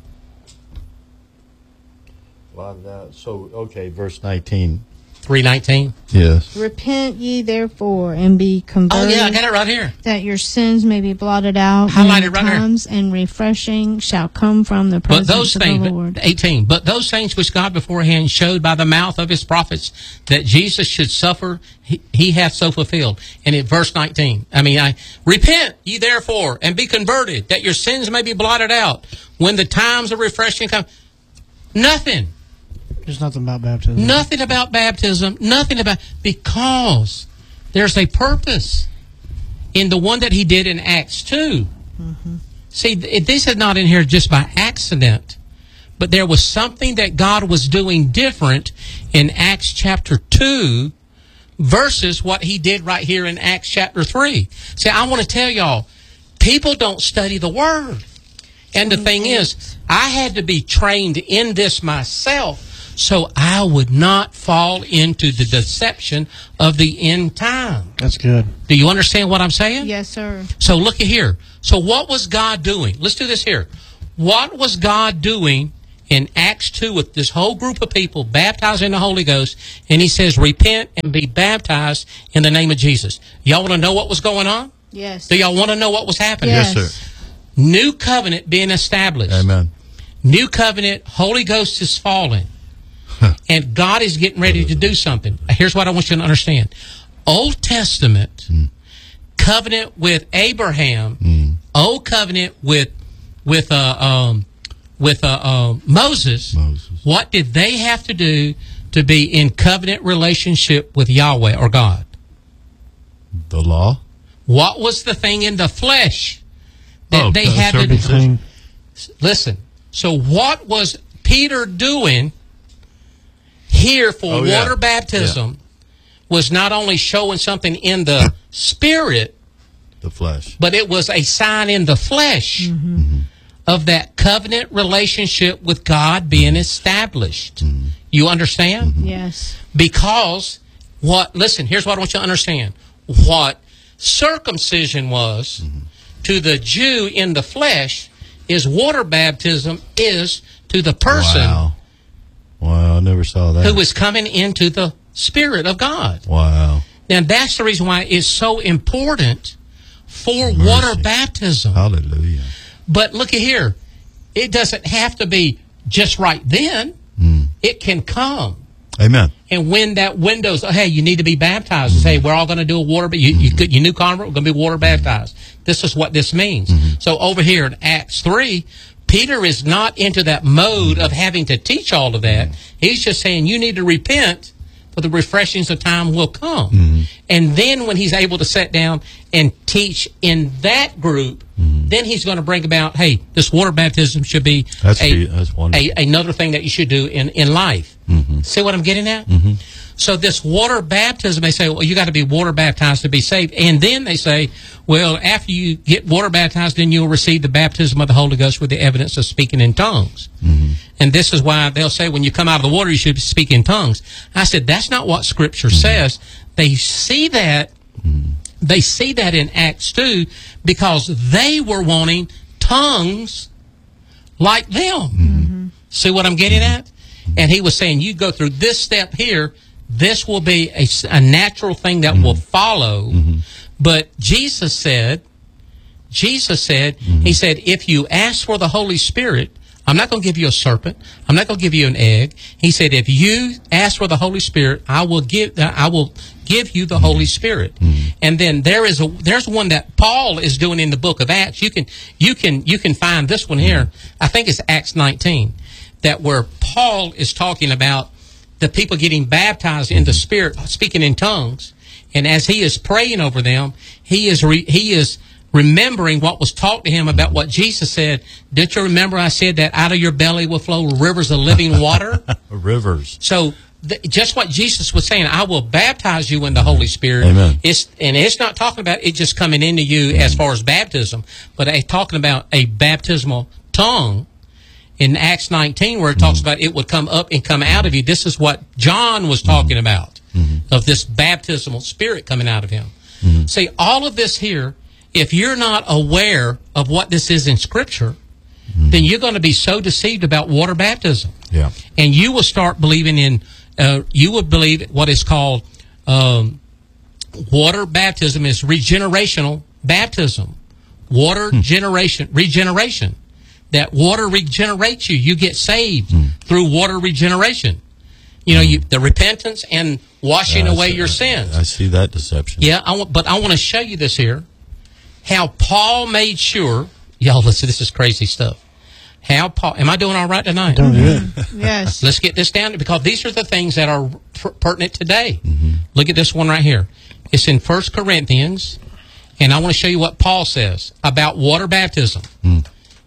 Blot it out. So, okay, verse nineteen. three nineteen? Yes. Repent ye therefore and be converted. Oh, yeah, I got it right here. That your sins may be blotted out. Highlighted and right here. times and refreshing shall come from the presence But those of things, the Lord. eighteen, but those things which God beforehand showed by the mouth of his prophets that Jesus should suffer, he, he hath so fulfilled. And in verse nineteen, I mean, I repent ye therefore and be converted, that your sins may be blotted out when the times of refreshing come. Nothing. There's nothing about baptism. Nothing about baptism. Nothing about, because there's a purpose in the one that he did in Acts two. Mm-hmm. See, this is not in here just by accident, but there was something that God was doing different in Acts chapter two versus what he did right here in Acts chapter three. See, I want to tell y'all, people don't study the Word. And the thing is, I had to be trained in this myself so I would not fall into the deception of the end time. That's good. Do you understand what I'm saying? Yes, sir. So look at here. So what was God doing? Let's do this here. What was God doing in Acts two with this whole group of people baptized in the Holy Ghost? And he says, repent and be baptized in the name of Jesus. Y'all want to know what was going on? Yes. Do y'all want to know what was happening? Yes. Yes, sir. New covenant being established. Amen. New covenant, Holy Ghost is falling. And God is getting ready to do something. Here's what I want you to understand. Old Testament, mm. covenant with Abraham, mm. Old covenant with with uh, um, with uh, uh, Moses, Moses. What did they have to do to be in covenant relationship with Yahweh or God? The law. What was the thing in the flesh that oh, they had to do? Listen. So what was Peter doing here for oh, water yeah. baptism? Yeah. Was not only showing something in the spirit, the flesh, but it was a sign in the flesh mm-hmm. Mm-hmm. of that covenant relationship with God being established. Mm-hmm. You understand? Mm-hmm. Yes. Because what, listen, here's what I want you to understand. What circumcision was mm-hmm. to the Jew in the flesh is water baptism is to the person wow. Wow, I never saw that. Who is coming into the Spirit of God. Wow. Now that's the reason why it's so important for Mercy. Water baptism. Hallelujah. But look at here. It doesn't have to be just right then. Mm. It can come. Amen. And when that window's, oh, hey, you need to be baptized. Mm-hmm. Say, we're all going to do a water, but you, you, you new convert, we're going to be water baptized. This is what this means. Mm-hmm. So over here in Acts three, Peter is not into that mode of having to teach all of that. He's just saying you need to repent, for the refreshings of time will come. Mm-hmm. And then when he's able to sit down and teach in that group, mm-hmm. then he's going to bring about, hey, this water baptism should be that's a, that's wonderful. A, another thing that you should do in, in life. Mm-hmm. See what I'm getting at? Mm-hmm. So this water baptism, they say, well, you got to be water baptized to be saved. And then they say, well, after you get water baptized, then you'll receive the baptism of the Holy Ghost with the evidence of speaking in tongues. Mm-hmm. And this is why they'll say when you come out of the water, you should speak in tongues. I said, that's not what Scripture mm-hmm. says. They see that, mm-hmm. they see that in Acts two because they were wanting tongues like them. Mm-hmm. See what I'm getting mm-hmm. at? And he was saying, you go through this step here, this will be a, a natural thing that mm-hmm. will follow. Mm-hmm. But Jesus said, Jesus said, mm-hmm. he said, if you ask for the Holy Spirit, I'm not going to give you a serpent. I'm not going to give you an egg. He said, if you ask for the Holy Spirit, I will give, I will give you the mm-hmm. Holy Spirit. Mm-hmm. And then there is a, there's one that Paul is doing in the book of Acts. You can, you can, you can find this one here. Mm-hmm. I think it's Acts nineteen, that where Paul is talking about the people getting baptized in the Spirit, speaking in tongues, and as he is praying over them, he is re, he is remembering what was taught to him about what Jesus said. Don't you remember I said that out of your belly will flow rivers of living water? Rivers. So th- just what Jesus was saying, I will baptize you in the Holy Spirit. Amen. It's, and it's not talking about it just coming into you as far as baptism, but it's talking about a baptismal tongue. In Acts nineteen, where it talks mm-hmm. about it would come up and come out of you, this is what John was talking mm-hmm. about, mm-hmm. of this baptismal spirit coming out of him. Mm-hmm. See, all of this here, if you're not aware of what this is in Scripture, mm-hmm. then you're going to be so deceived about water baptism. Yeah. And you will start believing in, uh, you will believe what is called um, water baptism is regenerational baptism. Water hmm. generation, regeneration. That water regenerates you. You get saved mm. through water regeneration. You know, mm. you, the repentance and washing yeah, away see, your sins. I see that deception. Yeah, I want, but I want to show you this here. How Paul made sure, y'all listen, this is crazy stuff. How Paul, am I doing all right tonight? Doing good. Yes. Let's get this down, because these are the things that are per- pertinent today. Mm-hmm. Look at this one right here. It's in First Corinthians, and I want to show you what Paul says about water baptism. Mm.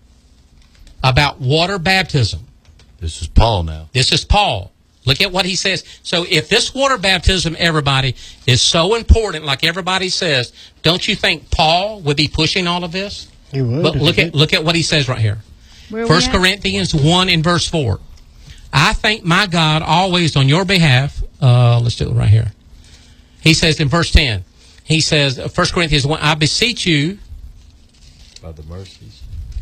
About water baptism. This is Paul now. This is Paul. Look at what he says. So if this water baptism, everybody, is so important, like everybody says, don't you think Paul would be pushing all of this? He would. But look at look at what he says right here. Where First Corinthians one in verse four. I thank my God always on your behalf. Uh, let's do it right here. He says in verse ten, he says, First Corinthians one, I beseech you. By the mercies.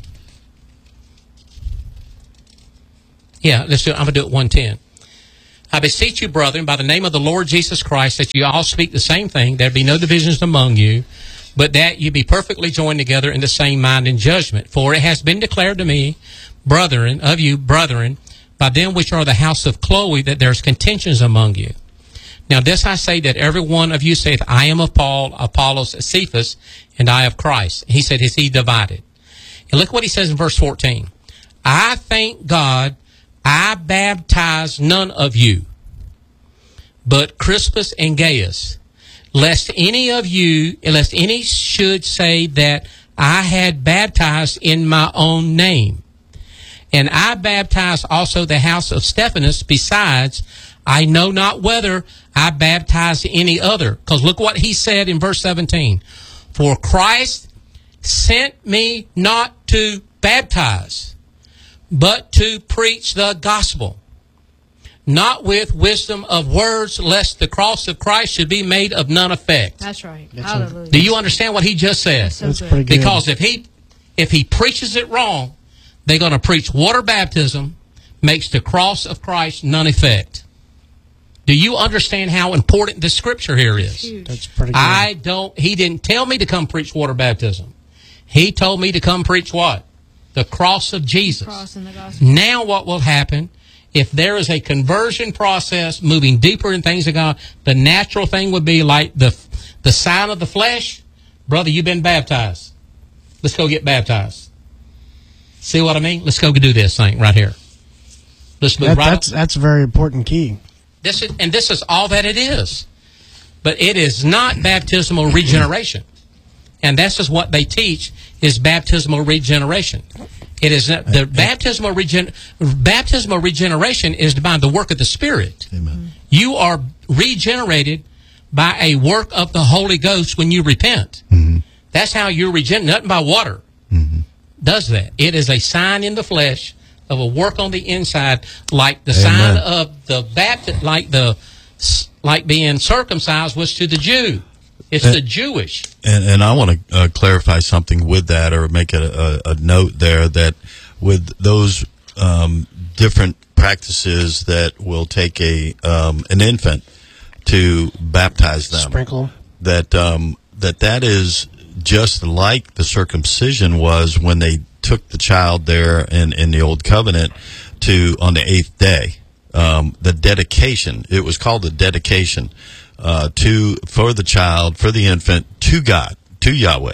Yeah, let's do it. I'm going to do it one ten. I beseech you, brethren, by the name of the Lord Jesus Christ, that you all speak the same thing, there be no divisions among you, but that you be perfectly joined together in the same mind and judgment. For it has been declared to me, brethren, of you, brethren, by them which are the house of Chloe, that there's contentions among you. Now this I say, that every one of you saith, I am of Paul, Apollos, Cephas, and I of Christ. He said, is he divided? And look what he says in verse fourteen. I thank God I baptize none of you, but Crispus and Gaius, lest any of you, lest any should say that I had baptized in my own name. And I baptized also the house of Stephanas. Besides, I know not whether I baptized any other. Because look what he said in verse seventeen. For Christ sent me not to baptize, but to preach the gospel, not with wisdom of words, lest the cross of Christ should be made of none effect. That's right. That's Hallelujah. Do you understand what he just said? That's so That's good. pretty good. Because if he if he preaches it wrong, they're going to preach water baptism makes the cross of Christ none effect. Do you understand how important this scripture here is? Huge. That's pretty good. I don't, he didn't tell me to come preach water baptism. He told me to come preach what? The cross of Jesus. Cross in the gospel. Now what will happen, if there is a conversion process moving deeper in things of God, the natural thing would be like the, the sign of the flesh. Brother, you've been baptized. Let's go get baptized. See what I mean? Let's go do this thing right here. Let's move That, right that's up. that's a very important key. This is, and this is all that it is. But it is not baptismal regeneration. And this is what they teach is baptismal regeneration. It is not, the baptismal regen, baptismal regeneration is by the work of the Spirit. Amen. You are regenerated by a work of the Holy Ghost when you repent. Mm-hmm. That's how you're regenerated, nothing by water. Mm-hmm. Does that. It is a sign in the flesh of a work on the inside, like the Amen. sign of the baptist, like the like being circumcised was to the Jew. It's And- the Jewish. And, and I want to uh, clarify something with that, or make a, a, a note there that with those um, different practices that will take a um, an infant to baptize them, Sprinkle. that um, that that is just like the circumcision was when they took the child there in, in the Old Covenant to on the eighth day. Um, the dedication, it was called the dedication uh, to for the child, for the infant, to God, to Yahweh.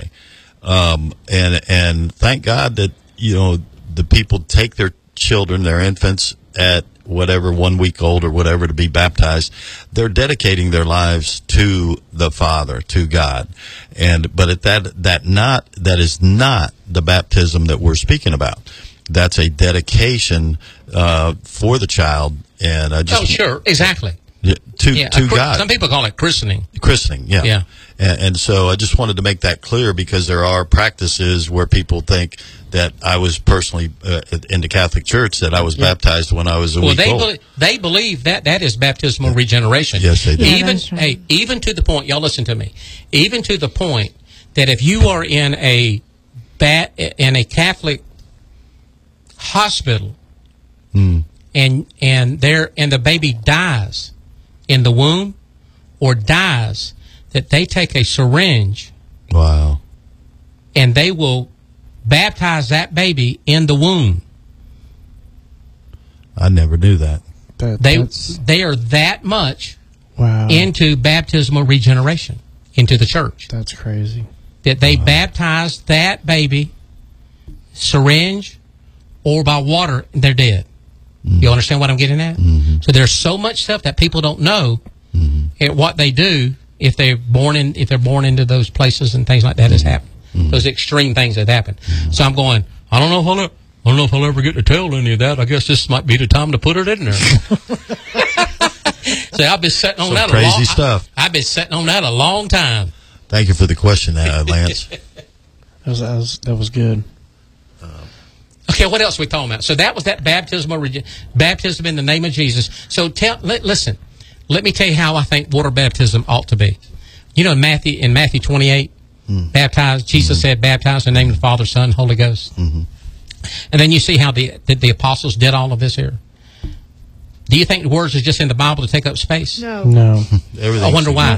Um, and and thank God that, you know, the people take their children, their infants, at whatever, one week old or whatever, to be baptized. They're dedicating their lives to the Father, to God. And but at that that not that is not the baptism that we're speaking about. That's a dedication uh, for the child, and I just Oh, sure, exactly. yeah, to Yeah, to a chri- God. Some people call it christening. Christening, yeah. Yeah. And, and so I just wanted to make that clear, because there are practices where people think that I was personally uh, in the Catholic Church, that I was baptized when I was a Well, week they old. believe, they believe that that is baptismal regeneration. Yes, they do. Yeah, even that's right. hey, even to the point, y'all listen to me. Even to the point that if you are in a bat in a Catholic hospital Mm. and and there and the baby dies in the womb or dies, that they take a syringe Wow. and they will baptize that baby in the womb. I never knew that. That, They that's, they are that much wow. into baptismal regeneration into the church That's crazy. that they baptize that baby syringe or by water and they're dead. Mm-hmm. You understand what I'm getting at? Mm-hmm. So there's so much stuff that people don't know Mm-hmm. at what they do if they're born in if they're born into those places and things like that has happened. Mm-hmm. Those extreme things that happen. So I'm going, I don't know if I'll ever, I don't know if I'll ever get to tell any of that. I guess this might be the time to put it in there. So I've been sitting on Some that a crazy long, stuff. I, I've been sitting on that a long time. Thank you for the question, uh, Lance. That was, that was, that was good. Okay, what else are we talking about? So that was that baptism, of, rege- baptism in the name of Jesus. So tell, li- listen, let me tell you how I think water baptism ought to be. You know, in Matthew in Matthew twenty-eight, mm. baptized. Jesus mm-hmm. said, "Baptize in the name of the Father, Son, Holy Ghost." Mm-hmm. And then you see how the, the the apostles did all of this here. Do you think the words are just in the Bible to take up space? No. No. I wonder why.